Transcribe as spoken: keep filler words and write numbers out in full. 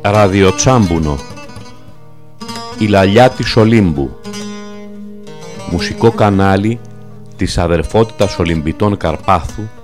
Ραδιοτσάμπουνο. Η λαλιά της Ολύμπου. Μουσικό κανάλι της Αδερφότητας Ολυμπιτών Καρπάθου